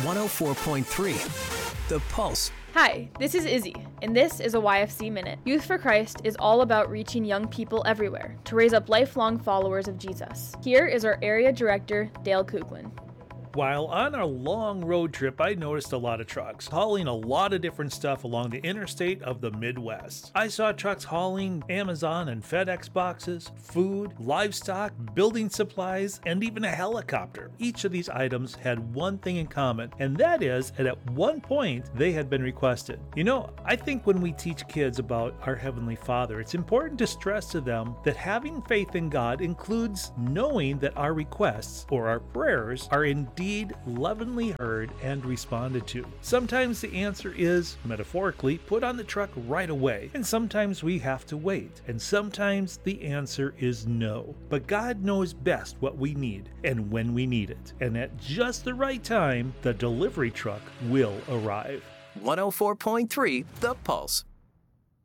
104.3 The Pulse. Hi, this is Izzy, and this is a YFC Minute. Youth for Christ is all about reaching young people everywhere to raise up lifelong followers of Jesus. Here is our area director, Dale Kuglin. While on our long road trip, I noticed a lot of trucks hauling a lot of different stuff along the interstate of the Midwest. I saw trucks hauling Amazon and FedEx boxes, food, livestock, building supplies, and even a helicopter. Each of these items had one thing in common, and that is that at one point they had been requested. You know, I think when we teach kids about our Heavenly Father, it's important to stress to them that having faith in God includes knowing that our requests or our prayers are indeed lovingly heard and responded to. Sometimes the answer is, metaphorically, put on the truck right away, and sometimes we have to wait, and sometimes the answer is no. But God knows best what we need and when we need it, and at just the right time, the delivery truck will arrive. 104.3 The Pulse.